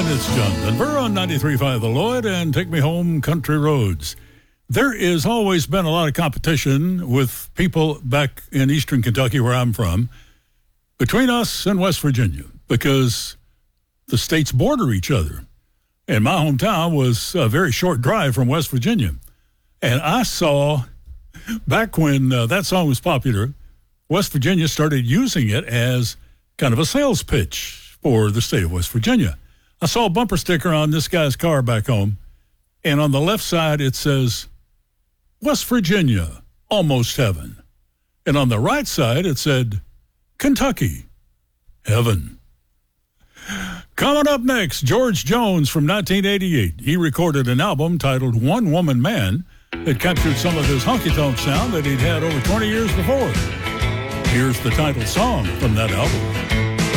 And it's John Denver on 93.5 The Lloyd and Take Me Home Country Roads. There has always been a lot of competition with people back in eastern Kentucky, where I'm from, between us and West Virginia, because the states border each other. And my hometown was a very short drive from West Virginia. And I saw, back when that song was popular, West Virginia started using it as kind of a sales pitch for the state of West Virginia. I saw a bumper sticker on this guy's car back home, and on the left side it says, West Virginia, almost heaven. And on the right side it said, Kentucky, heaven. Coming up next, George Jones from 1988. He recorded an album titled One Woman Man that captured some of his honky-tonk sound that he'd had over 20 years before. Here's the title song from that album.